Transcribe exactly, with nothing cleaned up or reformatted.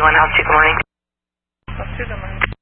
you want to help you? Good morning. Help you, good morning.